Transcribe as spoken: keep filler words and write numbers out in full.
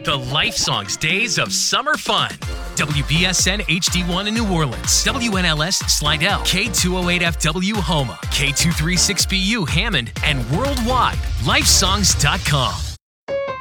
The Life Songs Days of Summer Fun. W B S N H D one in New Orleans, W N L S Slidell, K two oh eight F W Homa, K two thirty-six B U Hammond, and worldwide, lifesongs dot com.